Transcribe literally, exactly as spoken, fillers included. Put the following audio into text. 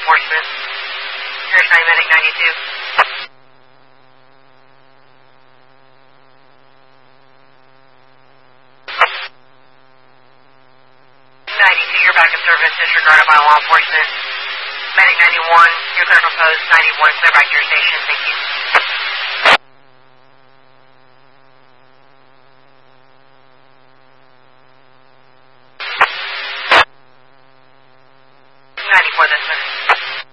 enforcement. Here's nine Medic ninety-two. ninety-two, you're back in service, disregarded by law enforcement. Medic ninety-one, you're clear for post. ninety-one, clear back to your station. Thank you.